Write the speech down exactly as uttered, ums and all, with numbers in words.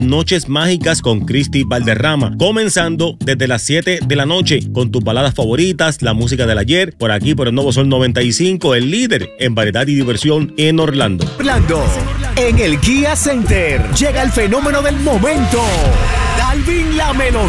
Noches Mágicas con Cristi Valderrama, comenzando desde las siete de la noche con tus baladas favoritas, la música del ayer, por aquí por el Nuevo Sol noventa y cinco, el líder en variedad y diversión en Orlando. Orlando, en el Kia Center, llega el fenómeno del momento, Dalvin la Melodía.